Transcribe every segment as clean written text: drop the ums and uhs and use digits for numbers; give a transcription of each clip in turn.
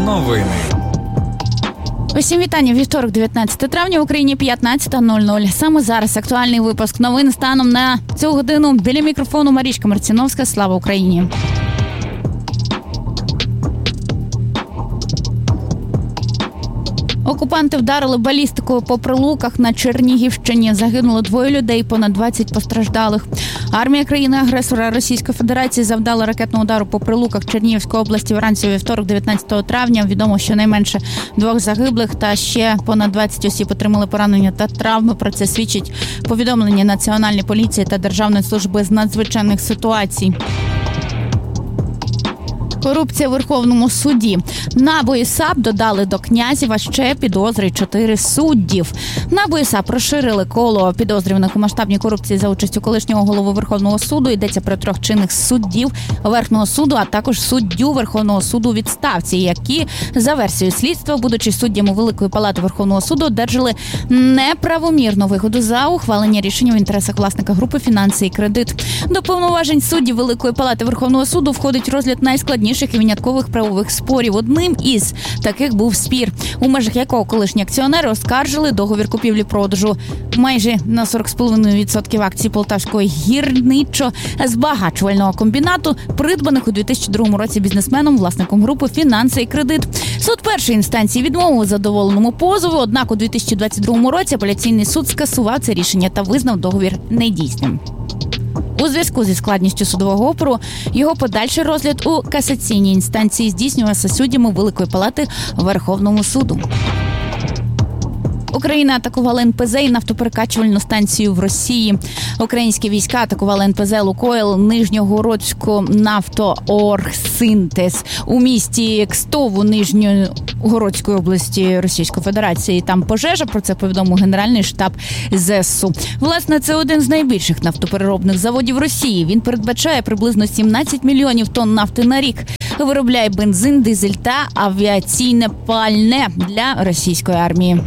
Новини. Усім вітання. Вівторок, 19 травня, в Україні 15:00. Саме зараз актуальний випуск новин станом на цю годину. Біля мікрофону Марічка Марціновська. Слава Україні! Окупанти вдарили балістикою по Прилуках на Чернігівщині. Загинуло 2 людей, понад 20 постраждалих. Армія країни-агресора Російської Федерації завдала ракетного удару по Прилуках Чернігівської області вранці у вівторок, 19 травня. Відомо, що найменше 2 загиблих та ще понад 20 осіб отримали поранення та травми. Про це свідчить повідомлення Національної поліції та Державної служби з надзвичайних ситуацій. Корупція в Верховному суді. НАБУ і САП додали до Князєва ще підозри 4 суддів. НАБУ і САП розширили коло підозрюваних у масштабній корупції за участю колишнього голови Верховного суду. Йдеться про 3 чинних суддів Верховного суду, а також суддю Верховного суду у відставці, які, за версією слідства, будучи суддями Великої палати Верховного суду, одержали неправомірну вигоду за ухвалення рішення в інтересах власника групи «Фінанси і кредит». До повноважень суддів Великої палати Верховного суду входить розгляд найскладніших і виняткових правових спорів. Одним із таких був спір, у межах якого колишні акціонери оскаржили договір купівлі-продажу майже на 40,5% акцій Полтавського гірничо-збагачувального комбінату, придбаних у 2002 році бізнесменом, власником групи «Фінанси і кредит». Суд першої інстанції відмовив задоволеному позову, однак у 2022 році апеляційний суд скасував це рішення та визнав договір недійсним. У зв'язку зі складністю судового опору його подальший розгляд у касаційній інстанції здійснювався суддями Великої палати Верховного суду. Україна атакувала НПЗ і нафтоперекачувальну станцію в Росії. Українські війська атакували НПЗ «Лукойл» Нижньогородську нафтооргсинтез у місті Кстову Нижньогородської області Російської Федерації. Там пожежа, про це повідомив Генеральний штаб ЗСУ. Власне, це один з найбільших нафтопереробних заводів Росії. Він передбачає приблизно 17 мільйонів тонн нафти на рік. Виробляє бензин, дизель та авіаційне пальне для російської армії.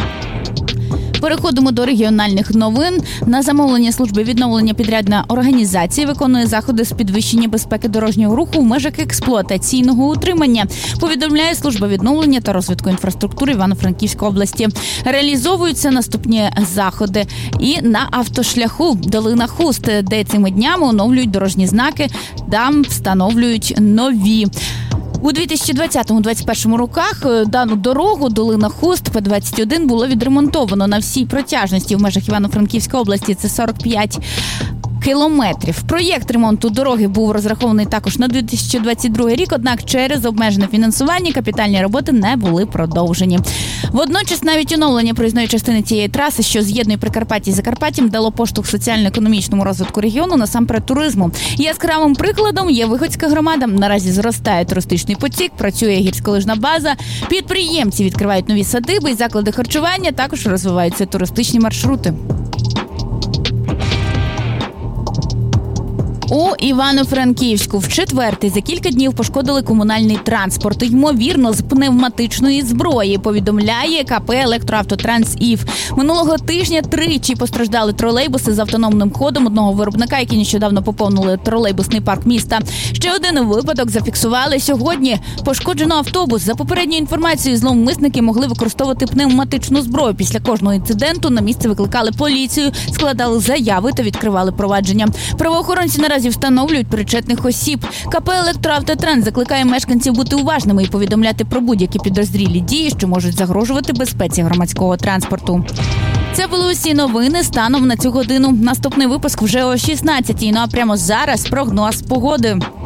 Переходимо до регіональних новин. На замовлення служби відновлення підрядна організація виконує заходи з підвищення безпеки дорожнього руху в межах експлуатаційного утримання, повідомляє служба відновлення та розвитку інфраструктури Івано-Франківської області. Реалізовуються наступні заходи і на автошляху Долина Хуст, де цими днями оновлюють дорожні знаки, там встановлюють нові. У 2020-2021 роках дану дорогу Долина Хуст П-21 було відремонтовано на всій протяжності в межах Івано-Франківської області. Це 45 кілометрів. Проєкт ремонту дороги був розрахований також на 2022 рік, однак через обмежене фінансування капітальні роботи не були продовжені. Водночас навіть оновлення проїзної частини цієї траси, що з'єднує Прикарпаття із Закарпаттям, дало поштовх соціально-економічному розвитку регіону, насамперед туризму. Яскравим прикладом є Виходська громада. Наразі зростає туристичний потік, працює гірськолижна база, підприємці відкривають нові садиби і заклади харчування, також розвиваються туристичні маршрути. У Івано-Франківську вчетверте за кілька днів пошкодили комунальний транспорт, ймовірно, з пневматичної зброї, повідомляє КП «Електроавтотранс ІВ». Минулого тижня тричі постраждали тролейбуси з автономним ходом одного виробника, які нещодавно поповнили тролейбусний парк міста. Ще один випадок зафіксували сьогодні. Пошкоджено автобус. За попередньою інформацією, зловмисники могли використовувати пневматичну зброю. Після кожного інциденту на місце викликали поліцію, складали заяви та відкривали провадження. Правоохоронці наразі встановлюють причетних осіб. КП «Електроавтотранс» закликає мешканців бути уважними і повідомляти про будь-які підозрілі дії, що можуть загрожувати безпеці громадського транспорту. Це були усі новини станом на цю годину. Наступний випуск вже о 16-й. Ну а прямо зараз прогноз погоди.